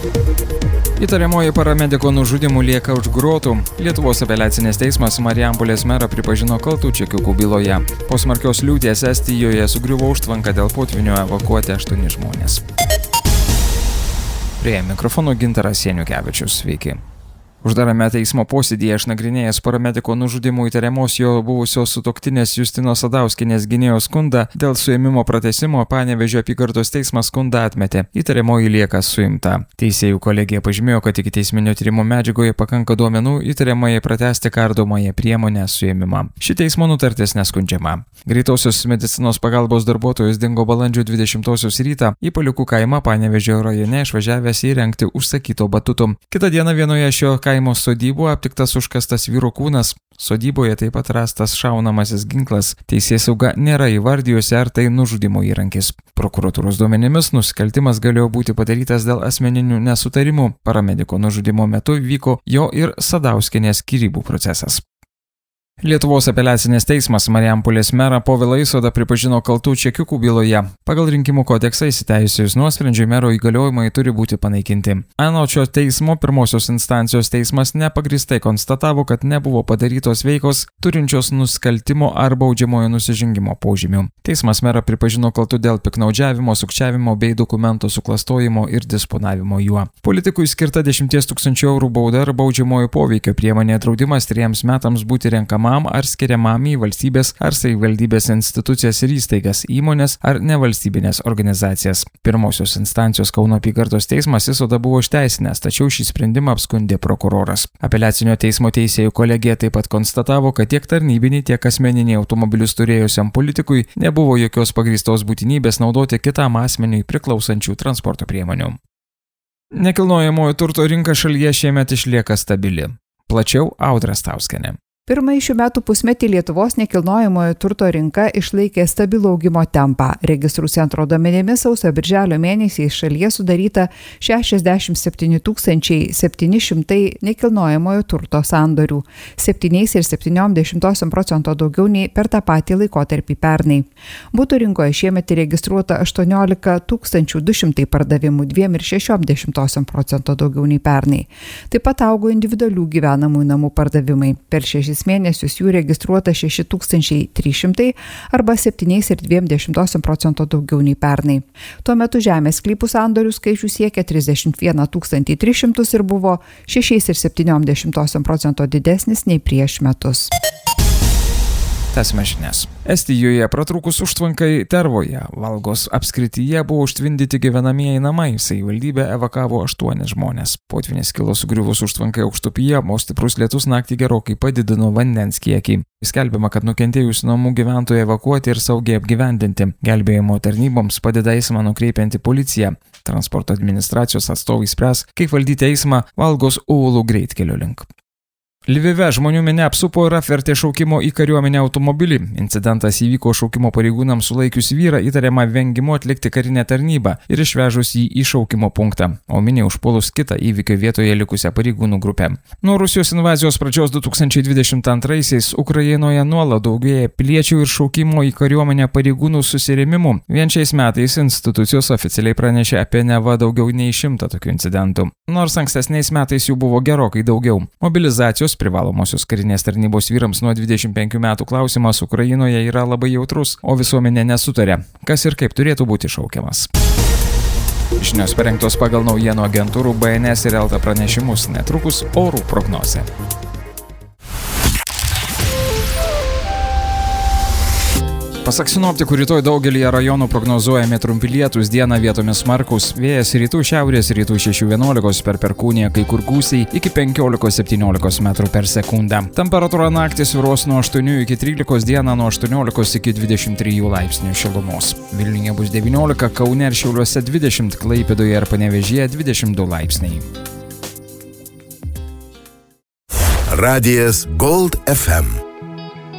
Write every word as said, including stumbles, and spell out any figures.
Įtariamoji paramediko nužudimų lieka už grotų. Lietuvos apeliacinis teismas Marijampolės merą pripažino kaltu čekiukų byloje. Po smarkios liūties Estijoje sugriuvo užtvanka dėl potvynio, evakuoti aštuoni žmonės. Prie mikrofono Gintaras Janiukevičius. Sveiki. Uždarame teismo posėdyje išnagrinėjęs paramediko nužudimų įtariamos jo buvusios sutuoktinės Justinos Sadauskienės gynėjo skundą dėl suėmimo pratęsimo Panevėžio apygardos teismas skundą atmetė. Įtariamoji lieka suimta. Teisėjų kolegija pažymėjo, kad iki teisminio tyrimo medžiagoje pakanka duomenų įtariamai pratęsti kardomąją priemonę suėmimą. Ši teismo nutartis neskundžiama. Greitosios medicinos pagalbos darbuotojas dingo balandžio dvidešimtosios rytą į Paliukų kaimą Panevėžio rajone išvažiavęs įrengti užsakyto batuto. Kitą dieną vienoje šio kaimo sodyboje aptiktas užkastas vyro kūnas. Sodyboje taip pat rastas šaunamasis ginklas. Teisėsauga nėra įvardijusi, ar tai nužudimo įrankis. Prokuratūros duomenimis nusikaltimas galėjo būti padarytas dėl asmeninių nesutarimų. Paramediko nužudimo metu vyko jo ir Sadauskienės skyrybų procesas. Lietuvos apeliacinis teismas Marijampolės merą Povilą Isodą pripažino kaltu čekiukų byloje. Pagal rinkimų kodeksą įsiteisėjus nuosprendžiui mero įgaliojimai turi būti panaikinti. Anot šio teismo pirmosios instancijos teismas nepagristai konstatavo, kad nebuvo padarytos veikos turinčios nusikaltimo ar baudžiamojo nusižengimo požymių. Teismas merą pripažino kaltu dėl piknaudžiavimo, sukčiavimo bei dokumento suklastojimo ir disponavimo juo. Politikui skirta dešimties tūkstančių eurų bauda ar baudžiamojo poveikio priemonė draudimas trejiems metams būti renkama ar skiriamam į valstybės ar savivaldybės institucijas ir įstaigas, įmonės ar nevalstybinės organizacijas. Pirmosios instancijos Kauno apygardos teismas Isodą buvo išteisinęs, tačiau šį sprendimą apskundė prokuroras. Apeliacinio teismo teisėjų kolegija taip pat konstatavo, kad tiek tarnybiniai, tiek asmeniniai automobilius turėjusiam politikui nebuvo jokios pagrįstos būtinybės naudoti kitam asmeniui priklausančių transporto priemonių. Nekilnojamojo turto rinka šalyje šiemet išlieka stabili. Plačiau Audra Stauskienė. Pirmąjį šių metų pusmetį Lietuvos nekilnojamojo turto rinka išlaikė stabilų augimo tempą. Registrų centro duomenimis sausio birželio mėnesiais šalyje sudaryta šešiasdešimt septyni tūkstančiai septyni šimtai nekilnojamojo turto sandorių, septyni ir septyni dešimtosios procento daugiau nei per tą patį laikotarpį pernai. Butų rinkoje šiemet registruota aštuoniolika tūkstančių du šimtai pardavimų, dvi ir šeši dešimtosios procento daugiau nei pernai. Taip pat augo individualių gyvenamųjų namų pardavimai. Per šešis mėnesius jų registruota šeši tūkstančiai trys šimtai arba septyni ir dvi dešimtosios procento daugiau nei pernai. Tuo metu žemės sklypų sandorių skaičius siekia trisdešimt vieną tūkstantį tris šimtus ir buvo šeši ir septyni dešimtosios procento didesnis nei prieš metus. Tęsime žinias. Estijoje pratrūkus užtvankai Tervoje, Valgos apskrityje buvo užtvindyti gyvenamieji namai. Savivaldybė evakavo aštuonis žmonės. Potvynis kilo sugriuvus užtvankai aukštupyje, o stiprus lietus naktį gerokai padidino vandens kiekį. Skelbiama, kad nukentėjusių namų gyventojai evakuoti ir saugiai apgyvendinti. Gelbėjimo tarnyboms padeda eismą nukreipianti policija. Transporto administracijos atstovai spręs, kaip valdyti eismą Valgos Uolų greitkelio link. Lvive žmonių minia apsupo ir apvertė šaukimo į kariuomenę automobilį. Incidentas įvyko šaukimo pareigūnams sulaikius vyrą įtariamą vengimu atlikti karinę tarnybą ir išvežus jį į šaukimo punktą, o miniai užpuolus kitą įvykio vietoje likusią pareigūnų grupę. Nuo Rusijos invazijos pradžios du tūkstančiai dvidešimt antraisiais Ukrainoje nuolat daugėja piliečių ir šaukimo į kariuomenę pareigūnų susirėmimų. Vien šiais metais institucijos oficialiai pranešė apie neva daugiau nei šimtą tokių incidentų. Nors ankstesniais metais jų buvo gerokai daugiau. Mobilizacijos privalomosios karinės tarnybos vyrams nuo dvidešimt penkių metų klausimas Ukrainoje yra labai jautrus, o visuomenė nesutarė, kas ir kaip turėtų būti šaukiamas. Žinios parengtos pagal naujienų agentūrų B N S ir Elta pranešimus, netrukus orų prognozė. Pasak sinoptikų, rytoj daugelyje rajonų prognozuojami trumpi lietūs, dieną vietomis smarkūs, vėjas rytų šiaurės rytų šeši vienuolikos per perkūniją, kai kur gūsiai iki penkiolikos septyniolikos metrų per sekundę. Temperatūra naktį svyruos nuo aštuonių iki trylikos, dieną nuo aštuoniolikos iki dvidešimt trijų laipsnių šilumos. Vilniuje bus devyniolika, Kaune ir Šiauliuose dvidešimt, Klaipėdoje ir Panevėžyje dvidešimt du laipsniai. Radijas Gold F M.